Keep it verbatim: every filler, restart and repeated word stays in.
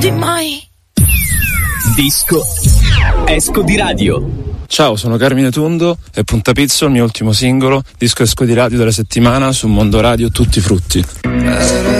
Di mai. Disco Esco di Radio. Ciao, sono Carmine Tundo e Punta Pizzo, il mio ultimo singolo, disco esco di radio della settimana su Mondo Radio Tutti Frutti.